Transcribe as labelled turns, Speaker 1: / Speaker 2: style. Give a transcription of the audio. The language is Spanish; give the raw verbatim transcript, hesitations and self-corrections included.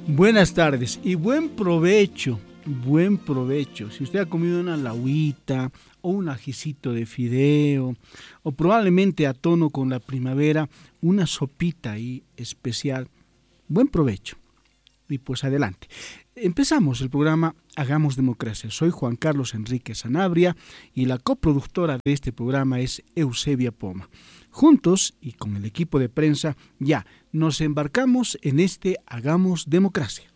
Speaker 1: Buenas tardes y buen provecho, buen provecho. Si usted ha comido una lauita o un ajicito de fideo o probablemente a tono con la primavera, una sopita ahí especial, buen provecho. Y pues adelante. Empezamos el programa Hagamos Democracia. Soy Juan Carlos Enrique Sanabria y la coproductora de este programa es Eusebia Poma. Juntos y con el equipo de prensa ya nos embarcamos en este Hagamos Democracia.